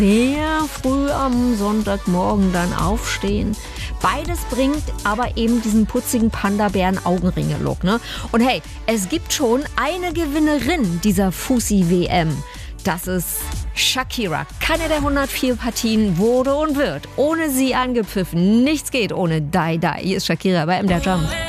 sehr früh am Sonntagmorgen dann aufstehen. Beides bringt aber eben diesen putzigen Panda-Bären-Augenringe-Look, ne? Und hey, es gibt schon eine Gewinnerin dieser Fussi-WM. Das ist Shakira. Keine der 104 Partien wurde und wird ohne sie angepfiffen. Nichts geht ohne Die Die. Hier ist Shakira bei MDR Jump.